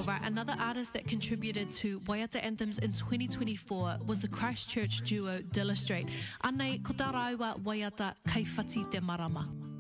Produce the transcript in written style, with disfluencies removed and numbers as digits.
All right, another artist that contributed to Waiata Anthems in 2024 was the Christchurch duo Dilla Street. Anei, ko tā rāua Waiata, kei whati te marama.